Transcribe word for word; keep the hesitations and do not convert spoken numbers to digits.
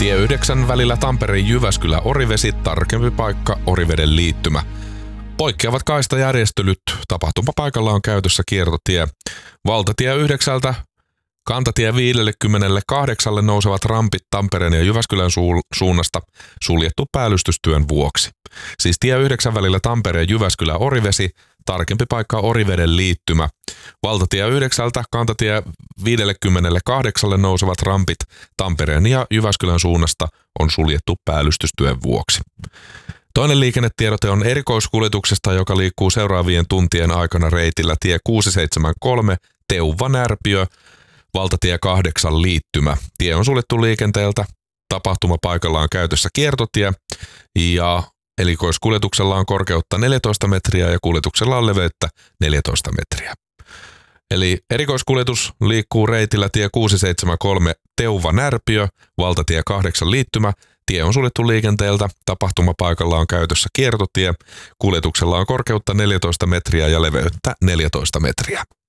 Tie yhdeksän välillä Tampere-Jyväskylä-Orivesi, tarkempi paikka Oriveden liittymä. Poikkeavat kaistajärjestelyt, tapahtumapaikalla on käytössä kiertotie. Valtatie yhdeksältä kantatie viisikymmentäkahdeksan nousevat rampit Tampereen ja Jyväskylän suunnasta suljettu päällystystyön vuoksi. Siis tie yhdeksän välillä Tampere-Jyväskylä-Orivesi, tarkempi paikka Oriveden liittymä. Valtatie yhdeksältä kantatie viisikymmentäkahdeksan nousevat rampit Tampereen ja Jyväskylän suunnasta on suljettu päällystystyön vuoksi. Toinen liikennetiedote on erikoiskuljetuksesta, joka liikkuu seuraavien tuntien aikana reitillä tie kuusisataa Teuva-Närpiö, valtatie kahdeksan liittymä. Tie on suljettu liikenteeltä, tapahtumapaikalla on käytössä kiertotie ja erikoiskuljetuksella on korkeutta neljätoista metriä ja kuljetuksella on leveyttä neljätoista metriä. Eli erikoiskuljetus liikkuu reitillä tie kuusisataa Teuva-Närpiö, valtatie kahdeksan liittymä. Tie on suljettu liikenteeltä, tapahtumapaikalla on käytössä kiertotie, kuljetuksella on korkeutta neljätoista metriä ja leveyttä neljätoista metriä.